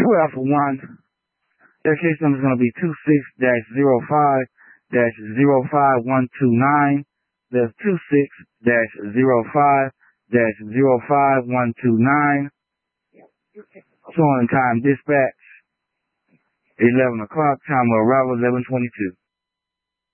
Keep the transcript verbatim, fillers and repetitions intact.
twelve for one. Their case number is going to be two six dash zero five dash zero five one two nine. That's two six dash zero five dash zero five one two nine. Showing time dispatch, eleven o'clock, time of arrival, eleven twenty-two.